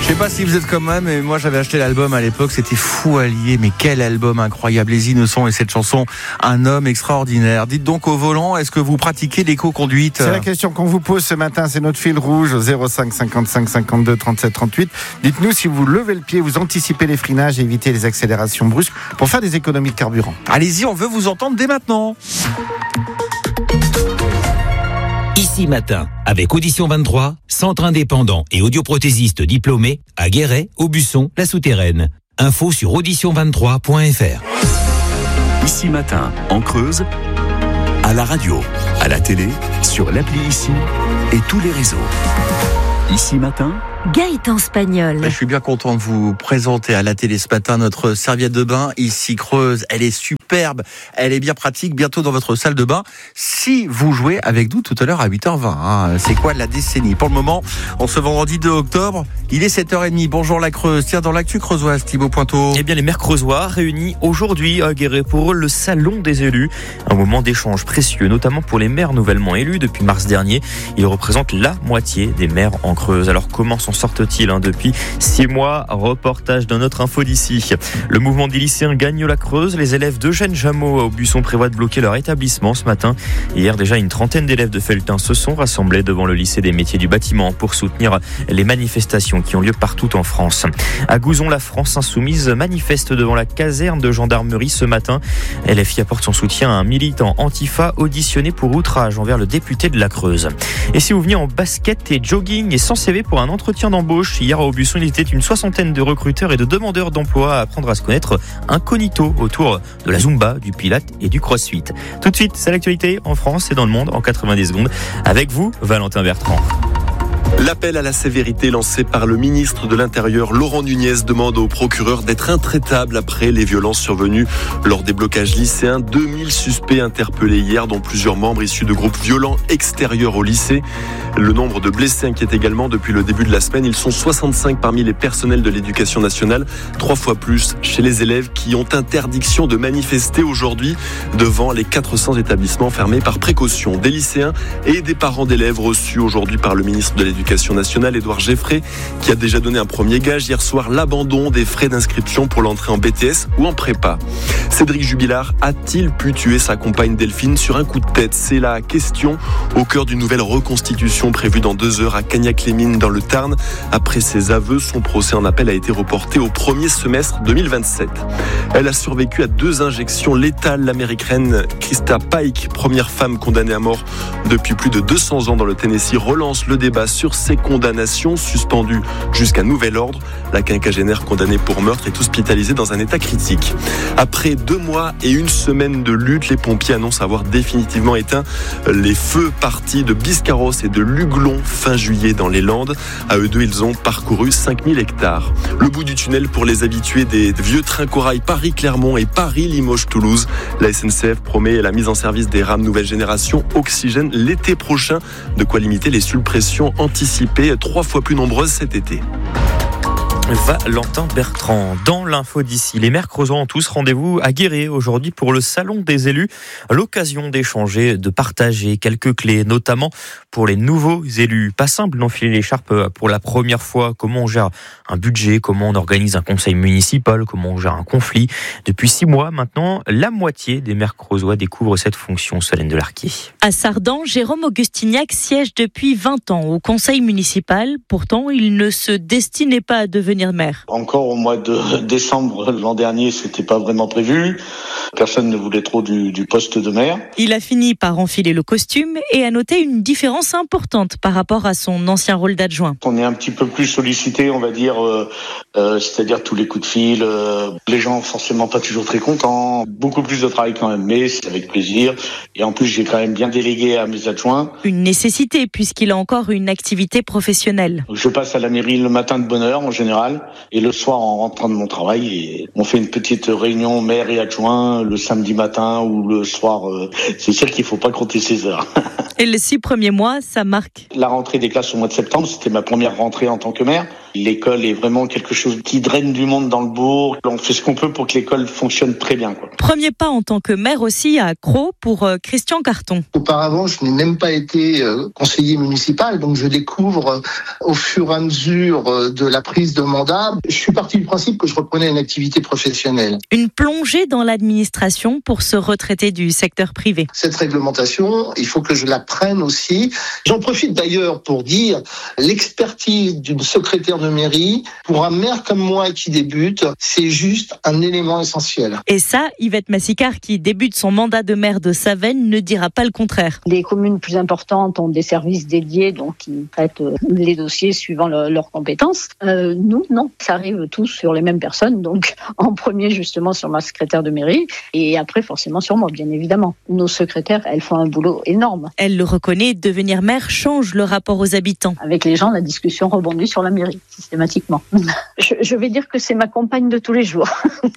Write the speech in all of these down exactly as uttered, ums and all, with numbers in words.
Je sais pas si vous êtes comme moi, mais moi j'avais acheté l'album à l'époque, c'était fou allié, mais quel album incroyable, Les Innocents et cette chanson, Un homme extraordinaire. Dites donc au volant, est-ce que vous pratiquez l'éco-conduite ? C'est la question qu'on vous pose ce matin, c'est notre fil rouge au zéro cinq cinquante-cinq cinquante-deux trente-sept trente-huit. Dites-nous si vous levez le pied, vous anticipez les freinages et évitez les accélérations brusques pour faire des économies de carburant. Allez-y, on veut vous entendre dès maintenant. Ici Matin, avec Audition vingt-trois, centre indépendant et audioprothésiste diplômé à Guéret, Aubusson, La Souterraine. Info sur audition vingt-trois point f r. Ici Matin, en Creuse, à la radio, à la télé, sur l'appli Ici et tous les réseaux. Ici Matin, Gaëtan Spagnol. Je suis bien content de vous présenter à la télé ce matin notre serviette de bain ici Creuse. Elle est superbe, elle est bien pratique, bientôt dans votre salle de bain. Si vous jouez avec nous tout à l'heure à huit heures vingt, hein, c'est quoi la décennie ? Pour le moment, en ce vendredi deux octobre, il est sept heures trente. Bonjour la Creuse. Tiens, dans l'actu creusoise, Thibaut Pointeau. Eh bien, les maires creusois réunis aujourd'hui à Guéret pour le salon des élus. Un moment d'échange précieux, notamment pour les maires nouvellement élus depuis mars dernier. Ils représentent la moitié des maires en Creuse. Alors, comment s'en sortent-ils hein, depuis six mois ? Reportage dans notre info d'ici. Le mouvement des lycéens gagne la Creuse. Les élèves d'Eugène Jameau à Aubusson prévoient de bloquer leur établissement ce matin. Hier, déjà, une trentaine d'élèves de Felletin se sont rassemblés devant le lycée des métiers du bâtiment pour soutenir les manifestations qui ont lieu partout en France. À Gouzon, la France insoumise manifeste devant la caserne de gendarmerie ce matin. L F I apporte son soutien à un militant antifa auditionné pour outrage envers le député de la Creuse. Et si vous venez en basket et jogging et sans C V pour un entretien d'embauche, hier à Aubusson, il était une soixantaine de recruteurs et de demandeurs d'emploi à apprendre à se connaître incognito autour de la Zumba, du Pilate et du Crossfit. Tout de suite, c'est l'actualité en France et dans le monde en quatre-vingt-dix secondes. Avec vous, Valentin Bertrand. L'appel à la sévérité lancé par le ministre de l'Intérieur, Laurent Nunez, demande au procureur d'être intraitable après les violences survenues lors des blocages lycéens. deux mille suspects interpellés hier, dont plusieurs membres issus de groupes violents extérieurs au lycée. Le nombre de blessés inquiète également depuis le début de la semaine. Ils sont soixante-cinq parmi les personnels de l'éducation nationale, trois fois plus chez les élèves qui ont interdiction de manifester aujourd'hui devant les quatre cents établissements fermés par précaution. Des lycéens et des parents d'élèves reçus aujourd'hui par le ministre de l'Éducation nationale, Édouard Geffray, qui a déjà donné un premier gage hier soir, l'abandon des frais d'inscription pour l'entrée en B T S ou en prépa. Cédric Jubilard a-t-il pu tuer sa compagne Delphine sur un coup de tête ? C'est la question au cœur d'une nouvelle reconstitution prévue dans deux heures à Cagnac-les-Mines dans le Tarn. Après ses aveux, son procès en appel a été reporté au premier semestre deux mille vingt-sept. Elle a survécu à deux injections létales. L'américaine Krista Pike, première femme condamnée à mort depuis plus de deux cents ans dans le Tennessee, relance le débat sur ses condamnations suspendues jusqu'à nouvel ordre. La quinquagénaire condamnée pour meurtre est hospitalisée dans un état critique. Après deux mois et une semaine de lutte, les pompiers annoncent avoir définitivement éteint les feux partis de Biscarros et de Luglon fin juillet dans les Landes. À eux deux, ils ont parcouru cinq mille hectares. Le bout du tunnel pour les habitués des vieux trains corail Paris-Clermont et Paris-Limoges-Toulouse. La S N C F promet la mise en service des rames nouvelle génération Oxygène l'été prochain. De quoi limiter les surpressions anticipées trois fois plus nombreuses cet été. Valentin Bertrand. Dans l'info d'ici, les maires creusois ont tous rendez-vous à Guéret aujourd'hui pour le salon des élus. L'occasion d'échanger, de partager quelques clés, notamment pour les nouveaux élus. Pas simple d'enfiler l'écharpe pour la première fois. Comment on gère un budget, comment on organise un conseil municipal, comment on gère un conflit. Depuis six mois maintenant, la moitié des maires creusois découvrent cette fonction. Solène Delarquier. À Sardan, Jérôme Augustignac siège depuis vingt ans au conseil municipal. Pourtant, il ne se destinait pas à devenir maire. Encore au mois de décembre l'an dernier, c'était pas vraiment prévu. Personne ne voulait trop du, du poste de maire. Il a fini par enfiler le costume et a noté une différence importante par rapport à son ancien rôle d'adjoint. On est un petit peu plus sollicité, on va dire, euh, euh, c'est-à-dire tous les coups de fil. Euh, les gens forcément pas toujours très contents. Beaucoup plus de travail quand même, mais c'est avec plaisir. Et en plus, j'ai quand même bien délégué à mes adjoints. Une nécessité puisqu'il a encore une activité professionnelle. Je passe à la mairie le matin de bonne heure en général. Et le soir, en rentrant de mon travail, et on fait une petite réunion maire et adjoint le samedi matin ou le soir. Euh, c'est sûr qu'il ne faut pas compter ses heures. Et les six premiers mois, ça marque. La rentrée des classes au mois de septembre, c'était ma première rentrée en tant que maire. L'école est vraiment quelque chose chose qui draine du monde dans le bourg. On fait ce qu'on peut pour que l'école fonctionne très bien, quoi. Premier pas en tant que maire aussi à Crau pour euh, Christian Carton. Auparavant, je n'ai même pas été euh, conseiller municipal, donc je découvre euh, au fur et à mesure euh, de la prise de mandat. Je suis parti du principe que je reprenais une activité professionnelle. Une plongée dans l'administration pour se retraiter du secteur privé. Cette réglementation, il faut que je la prenne aussi. J'en profite d'ailleurs pour dire l'expertise d'une secrétaire de mairie, pour un maire comme moi qui débute, c'est juste un élément essentiel. Et ça, Yvette Massicard, qui débute son mandat de maire de Savène, ne dira pas le contraire. Les communes plus importantes ont des services dédiés, donc ils traitent les dossiers suivant le, leurs compétences. Euh, nous, non, ça arrive tous sur les mêmes personnes, donc en premier justement sur ma secrétaire de mairie, et après forcément sur moi, bien évidemment. Nos secrétaires, elles font un boulot énorme. Elle le reconnaît, devenir maire change le rapport aux habitants. Avec les gens, la discussion rebondit sur la mairie, systématiquement. Je, je vais dire que c'est ma compagne de tous les jours.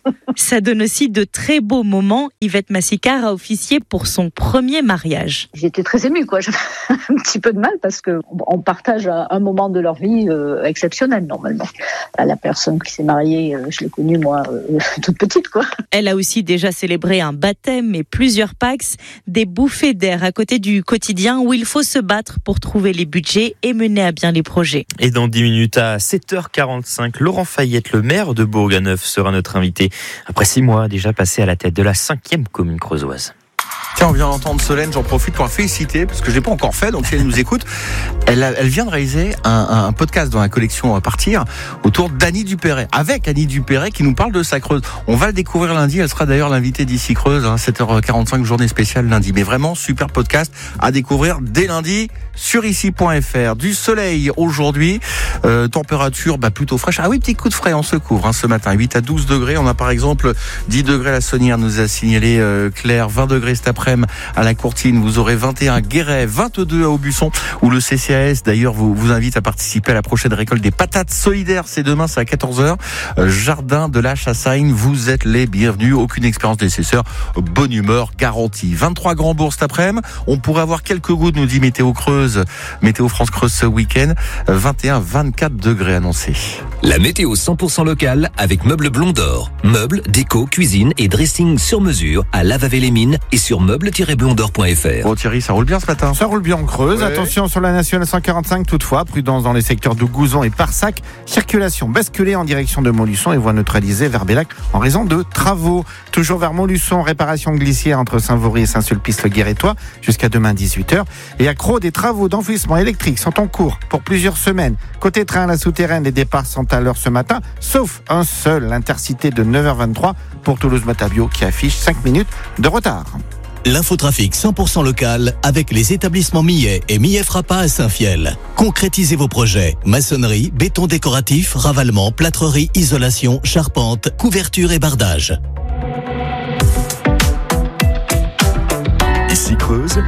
Ça donne aussi de très beaux moments. Yvette Massicard a officié pour son premier mariage. J'étais très émue, quoi. J'avais un petit peu de mal parce que on partage un moment de leur vie euh, exceptionnel, normalement. La personne qui s'est mariée, euh, je l'ai connue, moi, euh, toute petite, quoi. Elle a aussi déjà célébré un baptême et plusieurs PAX, des bouffées d'air à côté du quotidien où il faut se battre pour trouver les budgets et mener à bien les projets. Et dans dix minutes à sept heures quarante-cinq, Laurent Fayette, le maire de Bourg-à-Neuf, sera notre invité. Après six mois déjà passé à la tête de la cinquième commune creusoise. Tiens, on vient d'entendre Solène, j'en profite pour la féliciter, parce que je l'ai pas encore fait, donc si elle nous écoute, elle, a, elle vient de réaliser un, un podcast dans la collection Partir, autour d'Annie Dupéret, avec Annie Dupéret qui nous parle de sa Creuse. On va le découvrir lundi, elle sera d'ailleurs l'invitée d'Ici Creuse, hein, sept heures quarante-cinq, journée spéciale lundi. Mais vraiment, super podcast à découvrir dès lundi sur ici point f r. Du soleil aujourd'hui, euh, température bah, plutôt fraîche. Ah oui, petit coup de frais, on se couvre hein, ce matin, huit à douze degrés. On a par exemple dix degrés à la Saunière, nous a signalé euh, Claire, vingt degrés cet après-midi à la Courtine, vous aurez vingt et un à Guéret, vingt-deux à Aubusson, où le C C A S d'ailleurs vous, vous invite à participer à la prochaine récolte des patates solidaires. C'est demain, c'est à quatorze heures. Euh, Jardin de la Chassagne, vous êtes les bienvenus. Aucune expérience nécessaire, bonne humeur garantie. vingt-trois Grand-Bourg cet après-midi. On pourrait avoir quelques gouttes, nous dit Météo Creuse, Météo France Creuse ce week-end. vingt et un à vingt-quatre degrés annoncés. La météo cent pour cent locale avec Meubles Blond d'Or. Meubles, déco, cuisine et dressing sur mesure à Lavavé-les-Mines et sur meubles-blondor point f r. Bon Thierry, ça roule bien ce matin. Ça roule bien en Creuse. Ouais. Attention sur la nationale cent quarante-cinq toutefois. Prudence dans les secteurs de Gouzon et Parsac. Circulation basculée en direction de Montluçon et voie neutralisée vers Bellac en raison de travaux. Toujours vers Montluçon, réparation glissière entre Saint-Vaury et Saint-Sulpice-le-Guérétois jusqu'à demain dix-huit heures. Et à Crau, des travaux d'enfouissement électrique sont en cours pour plusieurs semaines. Côté train, la souterraine, les départs sont à l'heure ce matin, sauf un seul, l'Intercité de neuf heures vingt-trois pour Toulouse-Matabio qui affiche cinq minutes de retard. L'infotrafic cent pour cent local avec les établissements Millet et Millet Frappa à Saint-Fiel. Concrétisez vos projets. Maçonnerie, béton décoratif, ravalement, plâtrerie, isolation, charpente, couverture et bardage. Ici Creuse.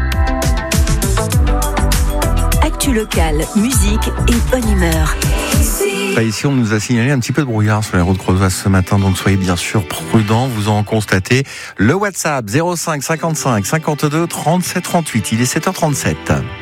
Actu locale, musique et bonne humeur. Ici, on nous a signalé un petit peu de brouillard sur les routes creusoises ce matin, donc soyez bien sûr prudents, vous en constatez. Le WhatsApp zéro cinq cinquante-cinq cinquante-deux trente-sept trente-huit, il est sept heures trente-sept.